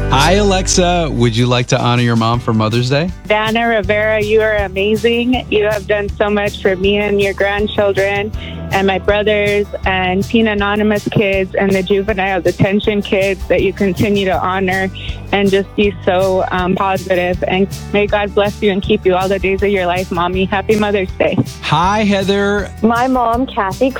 Hi, Alexa. Would you like to honor your mom for Mother's Day? Dana Rivera, you are amazing. You have done so much for me and your grandchildren and my brothers and Teen Anonymous kids and the juvenile detention kids that you continue to honor and just be so positive. And may God bless you and keep you all the days of your life, Mommy. Happy Mother's Day. Hi, Heather. My mom, Kathy